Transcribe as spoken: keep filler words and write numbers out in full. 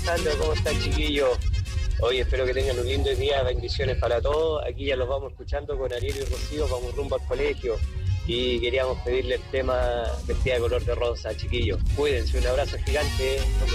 Sandra, ¿cómo están, chiquillos? Hoy espero que tengan un lindo día, bendiciones para todos. Aquí ya los vamos escuchando con Ariel y Rocío, vamos rumbo al colegio y queríamos pedirle el tema vestida de color de rosa, chiquillos. Cuídense, un abrazo gigante.